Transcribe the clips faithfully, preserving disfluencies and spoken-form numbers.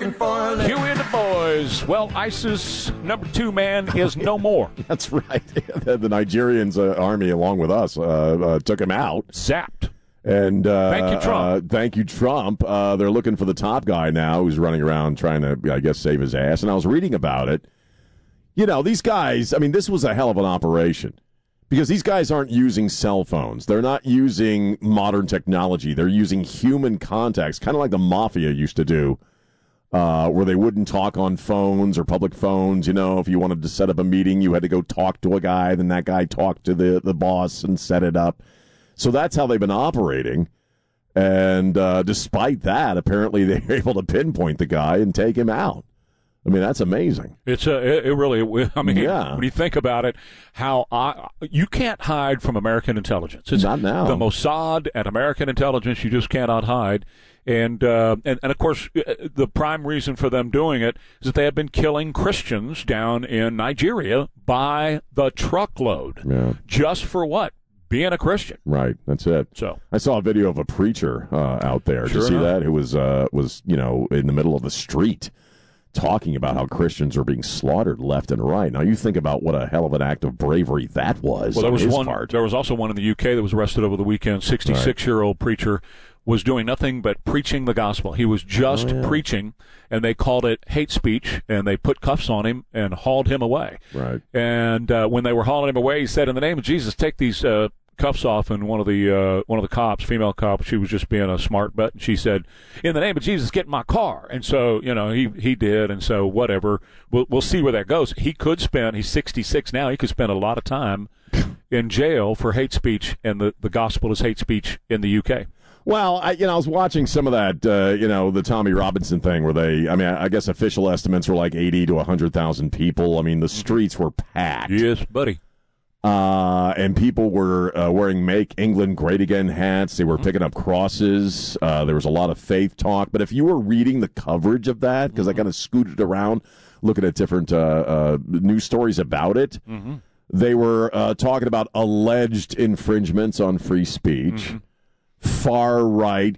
looking for a living. Huey and the boys. Well, ISIS number two man is no more. That's right. the, the Nigerians uh, army, along with us, uh, uh, took him out. Zapped. And uh, thank you, Trump. Uh, thank you, Trump. Uh, they're looking for the top guy now who's running around trying to, I guess, save his ass. And I was reading about it. You know, these guys, I mean, this was a hell of an operation because these guys aren't using cell phones. They're not using modern technology. They're using human contacts, kind of like the mafia used to do, uh, where they wouldn't talk on phones or public phones. You know, if you wanted to set up a meeting, you had to go talk to a guy. Then that guy talked to the, the boss and set it up. So that's how they've been operating. And uh, despite that, apparently they were able to pinpoint the guy and take him out. I mean, that's amazing. It's a, it, it really, I mean, yeah. when you think about it, how I, you can't hide from American intelligence. It's Not now. The Mossad and American intelligence, you just cannot hide. And, uh, and, and of course, the prime reason for them doing it is that they have been killing Christians down in Nigeria by the truckload. Yeah. Just for what? Being a Christian. Right, that's it. So I saw a video of a preacher uh, out there. Did Sure you see enough. that? Who was, uh, was, you know, in the middle of the street talking about how Christians are being slaughtered left and right. Now, you think about what a hell of an act of bravery that was. Well, there on was his one. part. There was also one in the U K that was arrested over the weekend. sixty-six-year-old preacher was doing nothing but preaching the gospel. He was just Oh, yeah. preaching, and they called it hate speech, and they put cuffs on him and hauled him away. Right. And uh, when they were hauling him away, he said, "In the name of Jesus, take these uh, cuffs off." And one of the uh, one of the cops, female cop, she was just being a smart butt. She said, "In the name of Jesus, get in my car." And so, you know, he he did. And so, whatever. We'll we'll see where that goes. He could spend. He's sixty-six now. He could spend a lot of time in jail for hate speech, and the the gospel is hate speech in the U K. Well, I, you know, I was watching some of that, uh, you know, the Tommy Robinson thing where they, I mean, I guess official estimates were like eighty to one hundred thousand people. I mean, the streets were packed. Yes, buddy. Uh, and people were uh, wearing Make England Great Again hats. They were picking up crosses. Uh, there was a lot of faith talk. But if you were reading the coverage of that, because I kind of scooted around looking at different uh, uh, news stories about it, Mm-hmm. they were uh, talking about alleged infringements on free speech. Mm-hmm. Far-right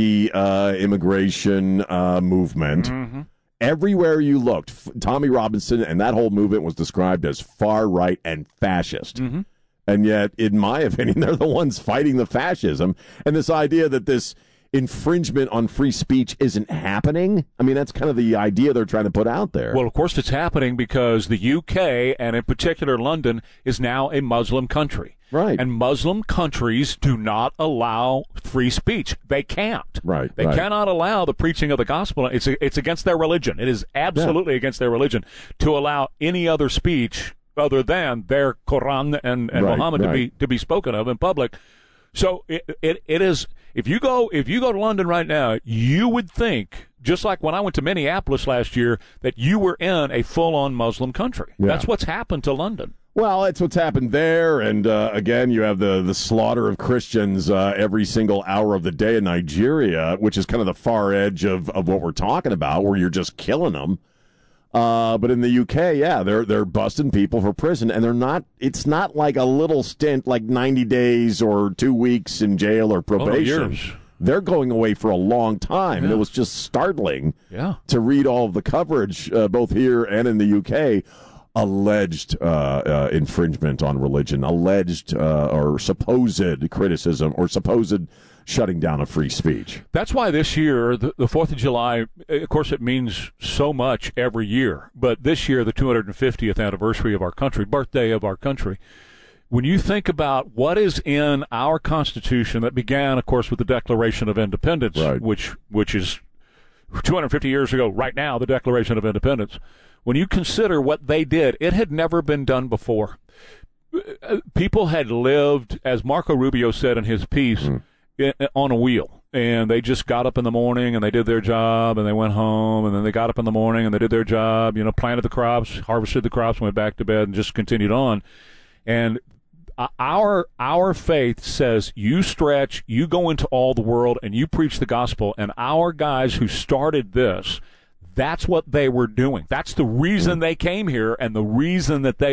anti-immigration uh, movement. Mm-hmm. Everywhere you looked, F- Tommy Robinson and that whole movement was described as far-right and fascist. Mm-hmm. And yet, in my opinion, they're the ones fighting the fascism. And this idea that this infringement on free speech isn't happening, I mean, that's kind of the idea they're trying to put out there. Well, of course it's happening because the U K, and in particular London, is now a Muslim country. Right. And Muslim countries do not allow free speech. They can't. Right, They right. cannot allow the preaching of the gospel. It's it's against their religion. It is absolutely against their religion to allow any other speech other than their Quran and, and Right, Muhammad to right. be to be spoken of in public. So it, it it is if you go if you go to London right now, you would think, just like when I went to Minneapolis last year, that you were in a full-on Muslim country. Yeah. That's what's happened to London. Well, it's what's happened there, and uh, again, you have the, the slaughter of Christians uh, every single hour of the day in Nigeria, which is kind of the far edge of, of what we're talking about, where you're just killing them. Uh, but in the U K, yeah, they're they're busting people for prison, and they're not. It's not like a little stint, like ninety days or two weeks in jail or probation. years. They're going away for a long time, and Yeah. it was just startling Yeah. to read all of the coverage, uh, both here and in the U K. Alleged uh, uh, infringement on religion, alleged uh, or supposed criticism, or supposed shutting down of free speech. That's why this year, the, the fourth of July, of course, it means so much every year. But this year, the two hundred fiftieth anniversary of our country, birthday of our country, when you think about what is in our Constitution that began, of course, with the Declaration of Independence, Right. which which is two hundred fifty years ago, right now, the Declaration of Independence, when you consider what they did, it had never been done before. People had lived, as Marco Rubio said in his piece, Mm. i- on a wheel. And they just got up in the morning and they did their job and they went home, and then they got up in the morning and they did their job, you know, planted the crops, harvested the crops, went back to bed, and just continued on. And our our faith says you stretch, you go into all the world, and you preach the gospel. And our guys who started this, that's what they were doing. That's the reason they came here, and the reason that they